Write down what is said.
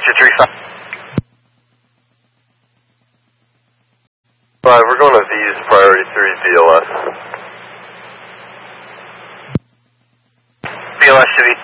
Victor 35. 5, we're going to V's priority 3 BLS. BLS to